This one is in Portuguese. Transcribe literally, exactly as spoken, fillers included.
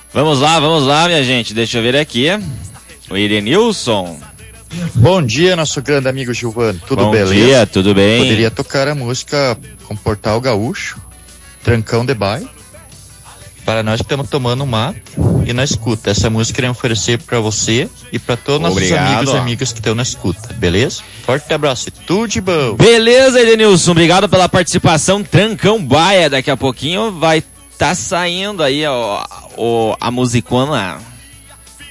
Vamos lá, vamos lá, minha gente. Deixa eu ver aqui. O Edenilson. Bom dia, nosso grande amigo Gilvano. Tudo Bom beleza? Bom dia, tudo bem. Poderia tocar a música com Portal Gaúcho, Trancão de Baile, para nós que estamos tomando um mato e na escuta. Essa música queremos oferecer para você e para todos os nossos amigos e amigas que estão na escuta, beleza? Forte abraço e tudo de bom. Beleza, Edenilson, obrigado pela participação. Trancão Baia, daqui a pouquinho vai estar tá saindo aí ó, ó, a musicona